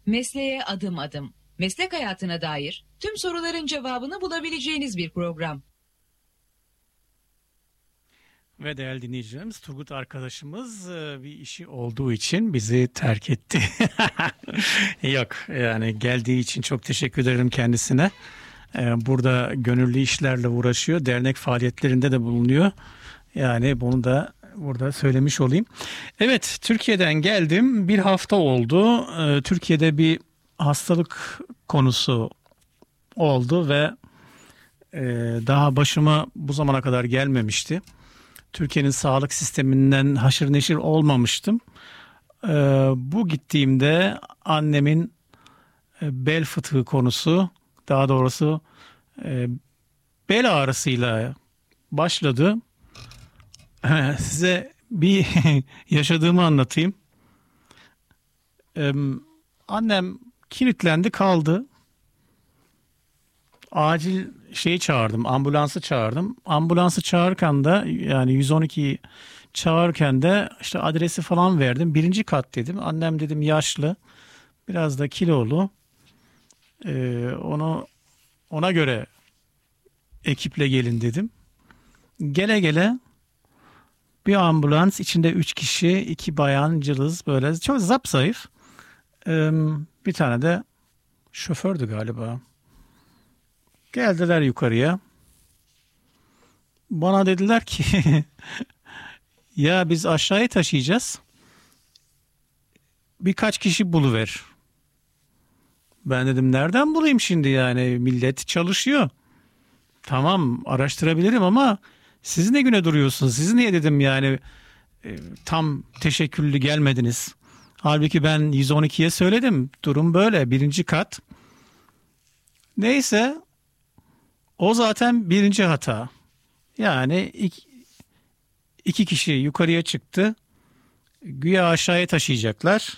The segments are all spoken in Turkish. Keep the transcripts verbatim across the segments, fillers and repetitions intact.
Mesleğe adım adım, meslek hayatına dair tüm soruların cevabını bulabileceğiniz bir program. Ve değerli dinleyicilerimiz, Turgut arkadaşımız e, bir işi olduğu için bizi terk etti. Yok, yani geldiği için çok teşekkür ederim kendisine. E, Burada gönüllü işlerle uğraşıyor, dernek faaliyetlerinde de bulunuyor. Yani bunu da burada söylemiş olayım. Evet, Türkiye'den geldim. Bir hafta oldu. E, Türkiye'de bir hastalık konusu oldu ve e, daha başıma bu zamana kadar gelmemişti. Türkiye'nin sağlık sisteminden haşır neşir olmamıştım. Ee, bu gittiğimde annemin e, bel fıtığı konusu, daha doğrusu e, bel ağrısıyla başladı. Size bir yaşadığımı anlatayım. Ee, Annem kilitlendi kaldı. Acil şeyi çağırdım, ambulansı çağırdım. Ambulansı çağırırken de yani yüz on ikiyi çağırırken de işte adresi falan verdim. Birinci kat dedim. Annem dedim yaşlı, biraz da kilolu. Ee, onu ona göre ekiple gelin dedim. Gele gele bir ambulans içinde üç kişi, iki bayan cılız böyle çok zapzayıf. Ee, bir tane de şofördü galiba. Geldiler yukarıya. Bana dediler ki ya biz aşağıya taşıyacağız. Birkaç kişi buluver. Ben dedim nereden bulayım şimdi, yani millet çalışıyor. Tamam araştırabilirim ama siz ne güne duruyorsunuz? Siz niye dedim yani e, tam teşekküllü gelmediniz. Halbuki ben yüz on ikiye söyledim. Durum böyle, birinci kat. Neyse, o zaten birinci hata. Yani iki, iki kişi yukarıya çıktı. Güya aşağıya taşıyacaklar.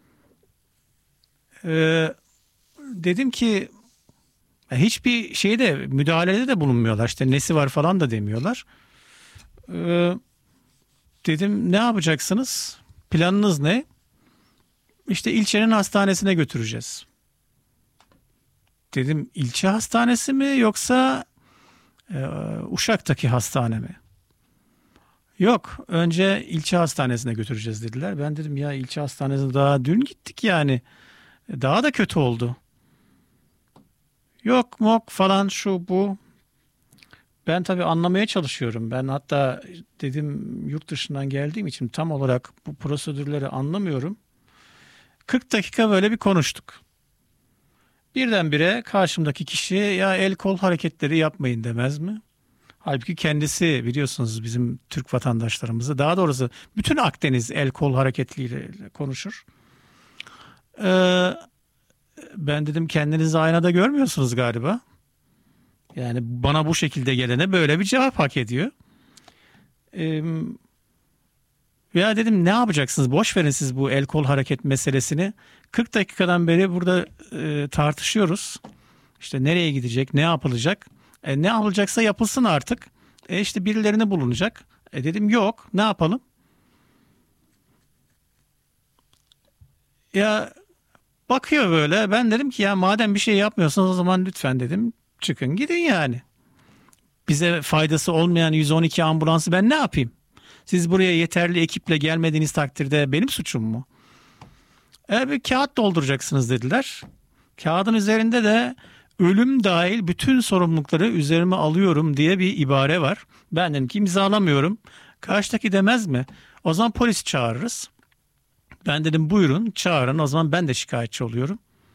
Ee, dedim ki hiçbir şeyde müdahalede de bulunmuyorlar. İşte nesi var falan da demiyorlar. Ee, dedim ne yapacaksınız? Planınız ne? İşte ilçenin hastanesine götüreceğiz. Dedim ilçe hastanesi mi yoksa e, Uşak'taki hastane mi? Yok, önce ilçe hastanesine götüreceğiz dediler. Ben dedim ya ilçe hastanesine daha dün gittik yani. Daha da kötü oldu. Yok mok falan şu bu. Ben tabii anlamaya çalışıyorum. Ben hatta dedim yurt dışından geldiğim için tam olarak bu prosedürleri anlamıyorum. kırk dakika böyle bir konuştuk. Birdenbire karşımdaki kişi ya el kol hareketleri yapmayın demez mi? Halbuki kendisi biliyorsunuz bizim Türk vatandaşlarımızı, daha doğrusu bütün Akdeniz el kol hareketleriyle konuşur. Ee, ben dedim kendinizi aynada görmüyorsunuz galiba. Yani bana bu şekilde gelene böyle bir cevap hak ediyor. Ee, ya dedim ne yapacaksınız? Boş verin siz bu el kol hareket meselesini. kırk dakikadan beri burada e, tartışıyoruz. İşte nereye gidecek, ne yapılacak? E, ne yapılacaksa yapılsın artık. E işte birilerine bulunacak. E dedim yok, ne yapalım? Ya bakıyor böyle. Ben dedim ki ya madem bir şey yapmıyorsanız o zaman lütfen dedim çıkın gidin yani. Bize faydası olmayan yüz on iki ambulansı ben ne yapayım? Siz buraya yeterli ekiple gelmediğiniz takdirde benim suçum mu? E, bir kağıt dolduracaksınız dediler. Kağıdın üzerinde de ölüm dahil bütün sorumlulukları üzerime alıyorum diye bir ibare var. Ben dedim ki imzalamıyorum. Karşıdaki demez mi? O zaman polis çağırırız. Ben dedim buyurun çağırın, o zaman ben de şikayetçi oluyorum.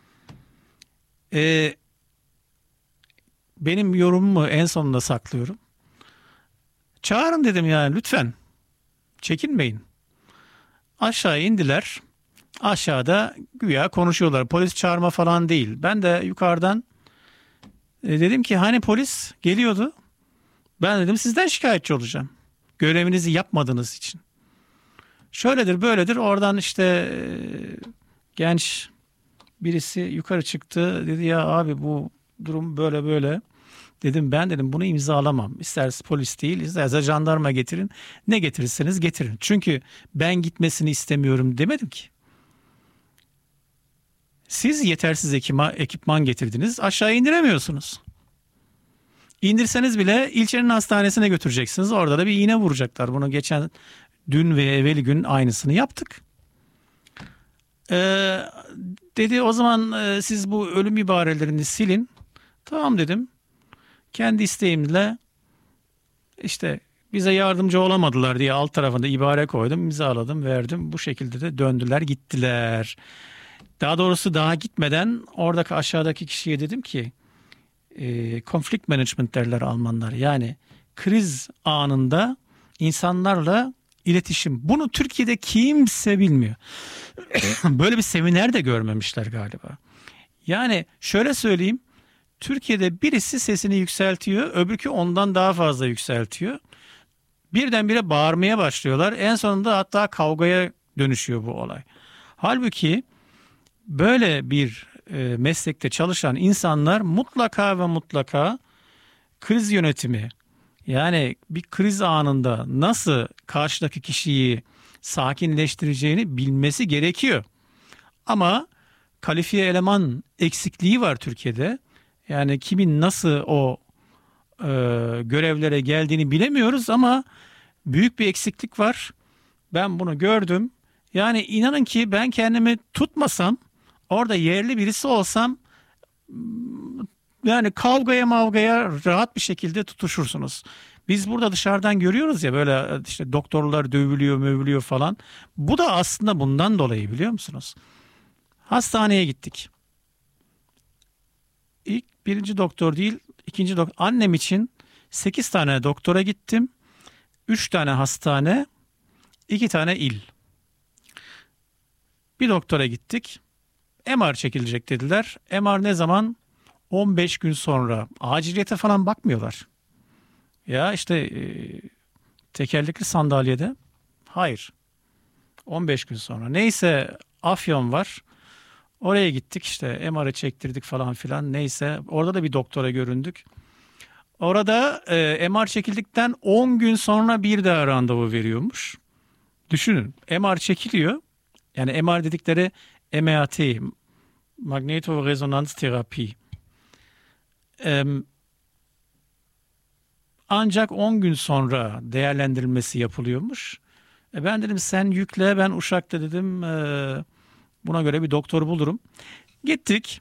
Ee, benim yorumumu en sonunda saklıyorum. Çağırın dedim yani lütfen. Çekinmeyin. Aşağı indiler. Aşağıda güya konuşuyorlar. Polis çağırma falan değil. Ben de yukarıdan e, dedim ki hani polis geliyordu. Ben dedim sizden şikayetçi olacağım. Görevinizi yapmadığınız için. Şöyledir böyledir. Oradan işte e, genç birisi yukarı çıktı. Dedi ya abi bu durum böyle böyle. Dedim ben dedim bunu imzalamam. İsterse polis değil, isterse jandarma getirin. Ne getirirseniz getirin. Çünkü ben gitmesini istemiyorum demedim ki. Siz yetersiz ekima, ekipman getirdiniz, aşağı indiremiyorsunuz. İndirseniz bile ilçenin hastanesine götüreceksiniz. Orada da bir iğne vuracaklar. Bunu geçen dün ve evveli gün aynısını yaptık. Ee, dedi o zaman e, siz bu ölüm ibarelerini silin. Tamam dedim. Kendi isteğimle işte bize yardımcı olamadılar diye alt tarafında ibare koydum, imzaladım, verdim. Bu şekilde de döndüler, gittiler. Daha doğrusu daha gitmeden oradaki aşağıdaki kişiye dedim ki e, conflict management derler Almanlar. Yani kriz anında insanlarla iletişim. Bunu Türkiye'de kimse bilmiyor. Böyle bir seminer de görmemişler galiba. Yani şöyle söyleyeyim. Türkiye'de birisi sesini yükseltiyor, öbürkü ondan daha fazla yükseltiyor. Birdenbire bağırmaya başlıyorlar. En sonunda hatta kavgaya dönüşüyor bu olay. Halbuki böyle bir e, meslekte çalışan insanlar mutlaka ve mutlaka kriz yönetimi, yani bir kriz anında nasıl karşıdaki kişiyi sakinleştireceğini bilmesi gerekiyor. Ama kalifiye eleman eksikliği var Türkiye'de. Yani kimin nasıl o e, görevlere geldiğini bilemiyoruz ama büyük bir eksiklik var. Ben bunu gördüm. Yani inanın ki ben kendimi tutmasam, orada yerli birisi olsam, yani kavgaya mavgaya rahat bir şekilde tutuşursunuz. Biz burada dışarıdan görüyoruz ya böyle işte doktorlar dövülüyor mövülüyor falan. Bu da aslında bundan dolayı, biliyor musunuz? Hastaneye gittik. İlk birinci doktor değil, ikinci doktor. Annem için sekiz tane doktora gittim. üç tane hastane, iki tane il. Bir doktora gittik. M R çekilecek dediler. M R ne zaman? on beş gün sonra. Aciliyete falan bakmıyorlar. Ya işte e, tekerlekli sandalyede. Hayır. on beş gün sonra. Neyse Afyon var. Oraya gittik işte M R'ı çektirdik falan filan. Neyse orada da bir doktora göründük. Orada e, M R çekildikten on gün sonra bir daha randevu veriyormuş. Düşünün, M R çekiliyor. Yani M R dedikleri M R T, Magnetoresonanzterapi. Ee, ancak on gün sonra değerlendirilmesi yapılıyormuş. E ben dedim sen yükle, ben Uşak'ta dedim e, buna göre bir doktor bulurum. Gittik.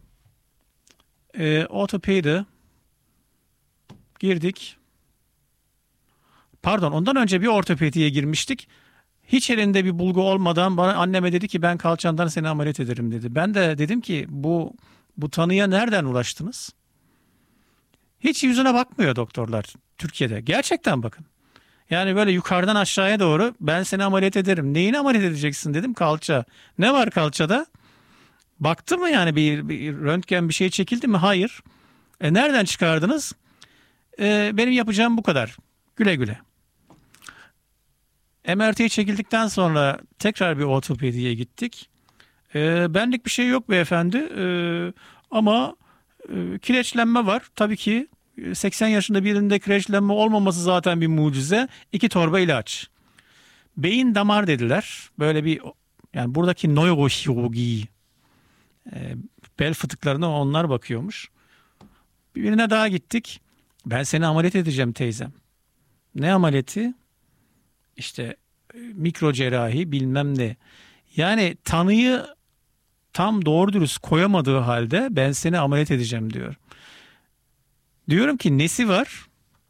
E, ortopedi girdik. Pardon, ondan önce bir ortopediye girmiştik. Hiç elinde bir bulgu olmadan bana anneme dedi ki ben kalçandan seni ameliyat ederim dedi. Ben de dedim ki bu bu tanıya nereden ulaştınız? Hiç yüzüne bakmıyor doktorlar Türkiye'de. Gerçekten bakın. Yani böyle yukarıdan aşağıya doğru ben seni ameliyat ederim. Neyini ameliyat edeceksin dedim, kalça. Ne var kalçada? Baktı mı yani bir, bir röntgen bir şey çekildi mi? Hayır. E nereden çıkardınız? E, benim yapacağım bu kadar. Güle güle. M R T çekildikten sonra tekrar bir ortopediye gittik. E, benlik bir şey yok beyefendi. E, ama e, kireçlenme var. Tabii ki seksen yaşında birinde kireçlenme olmaması zaten bir mucize. İki torba ilaç. Beyin damar dediler. Böyle bir, yani buradaki nöroşirurgi, e, bel fıtıklarına onlar bakıyormuş. Birine daha gittik. Ben seni ameliyat edeceğim teyzem. Ne ameliyatı? İşte mikro cerrahi bilmem ne. Yani tanıyı tam doğru dürüst koyamadığı halde ben seni ameliyat edeceğim diyor. Diyorum ki nesi var?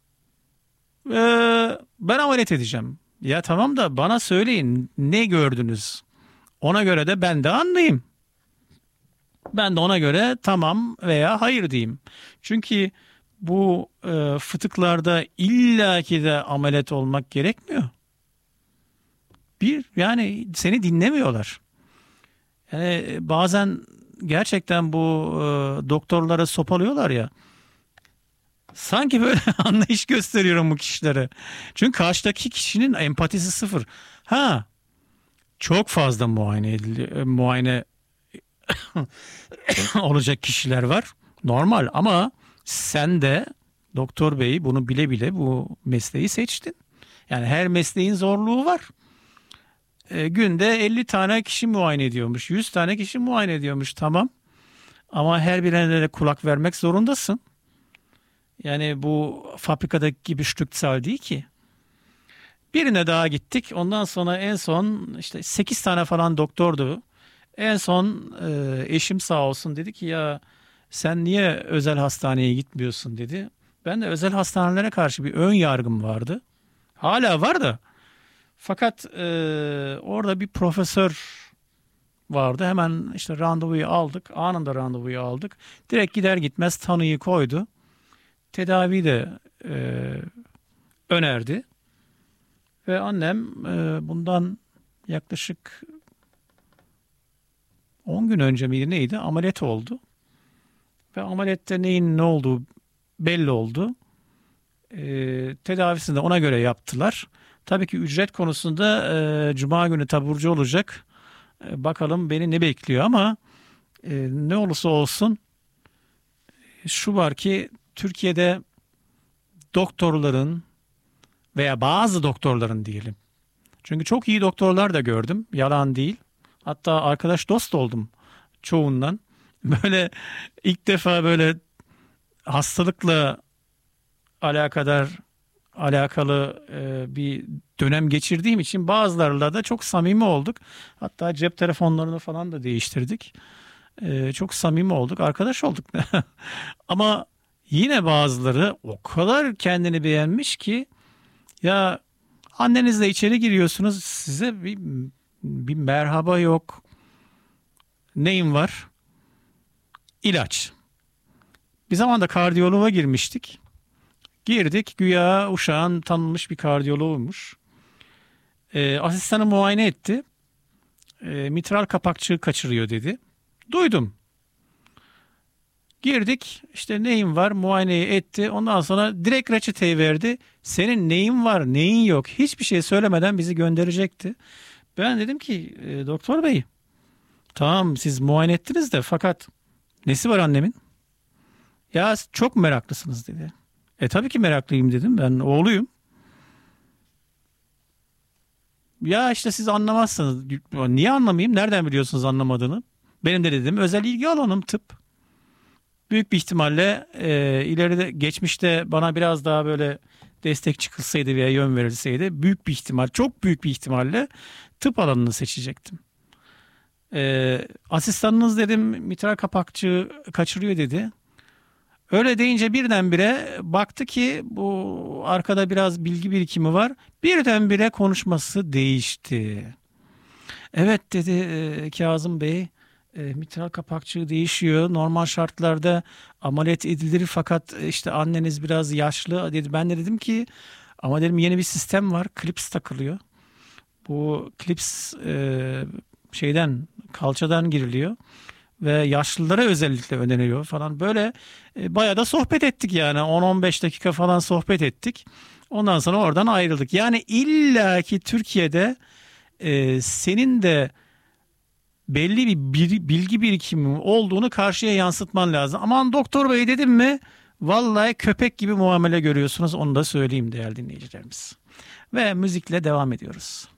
Ee, ben ameliyat edeceğim. Ya tamam da bana söyleyin ne gördünüz? Ona göre de ben de anlayayım. Ben de ona göre tamam veya hayır diyeyim. Çünkü bu e, fıtıklarda illaki de ameliyat olmak gerekmiyor. Bir, yani seni dinlemiyorlar. Yani bazen gerçekten bu e, doktorlara sopalıyorlar ya. Sanki böyle anlayış gösteriyorum bu kişilere. Çünkü karşıdaki kişinin empatisi sıfır. Ha, çok fazla muayene edili, muayene olacak kişiler var. Normal ama sen de doktor bey bunu bile bile bu mesleği seçtin. Yani her mesleğin zorluğu var. e, günde elli tane kişi muayene ediyormuş. yüz tane kişi muayene ediyormuş. Tamam. Ama her birine de kulak vermek zorundasın. Yani bu fabrikadaki gibi Stückzahl değil ki. Birine daha gittik. Ondan sonra en son işte sekiz tane falan doktordu. En son e, eşim sağ olsun dedi ki ya sen niye özel hastaneye gitmiyorsun dedi. Ben de özel hastanelere karşı bir ön yargım vardı. Hala var da. Fakat e, orada bir profesör vardı. Hemen işte randevuyu aldık. Anında randevuyu aldık. Direkt gider gitmez tanıyı koydu. Tedavi de e, önerdi. Ve annem e, bundan yaklaşık on gün önce miydi neydi ameliyat oldu. Ve ameliyatta neyin ne olduğu belli oldu. E, tedavisini de ona göre yaptılar. Tabii ki ücret konusunda e, Cuma günü taburcu olacak. E, bakalım beni ne bekliyor ama e, ne olursa olsun şu var ki Türkiye'de doktorların veya bazı doktorların diyelim. Çünkü çok iyi doktorlar da gördüm. Yalan değil. Hatta arkadaş dost oldum çoğundan. Böyle ilk defa böyle hastalıkla alakadar alakalı e, bir dönem geçirdiğim için bazılarıyla da çok samimi olduk. Hatta cep telefonlarını falan da değiştirdik. E, çok samimi olduk. Arkadaş olduk. Ama yine bazıları o kadar kendini beğenmiş ki ya annenizle içeri giriyorsunuz size bir, bir merhaba yok. Neyin var? İlaç. Bir zaman da kardiyoloğa girmiştik. Girdik güya uşağın tanınmış bir kardiyoloğuymuş. Ee, asistanı muayene etti. Ee, mitral kapakçığı kaçırıyor dedi. Duydum. Girdik işte neyin var muayeneyi etti. Ondan sonra direkt reçeteyi verdi. Senin neyin var neyin yok hiçbir şey söylemeden bizi gönderecekti. Ben dedim ki e, doktor bey tamam siz muayene ettiniz de fakat nesi var annemin? Ya çok meraklısınız dedi. E tabii ki meraklıyım dedim ben oğluyum. Ya işte siz anlamazsınız. Niye anlamayayım? Nereden biliyorsunuz anlamadığını? Benim de dedim özel ilgi alanım tıp. Büyük bir ihtimalle e, ileride geçmişte bana biraz daha böyle destek çıkılsaydı veya yön verilseydi büyük bir ihtimal, çok büyük bir ihtimalle tıp alanını seçecektim. E, asistanınız dedim mitral kapakçığı kaçırıyor dedi. Öyle deyince birdenbire baktı ki bu arkada biraz bilgi birikimi var. Birdenbire konuşması değişti. Evet dedi e, Kazım Bey. E, mitral kapakçığı değişiyor. Normal şartlarda ameliyat edilir fakat işte anneniz biraz yaşlı dedi. Ben de dedim ki ama dedim yeni bir sistem var. Klips takılıyor. Bu klips e, şeyden kalçadan giriliyor ve yaşlılara özellikle öneriliyor falan. Böyle e, bayağı da sohbet ettik yani on on beş dakika falan sohbet ettik. Ondan sonra oradan ayrıldık. Yani illaki Türkiye'de e, senin de belli bir bilgi birikimi olduğunu karşıya yansıtman lazım. Aman doktor bey dedim mi vallahi köpek gibi muamele görüyorsunuz onu da söyleyeyim değerli dinleyicilerimiz. Ve müzikle devam ediyoruz.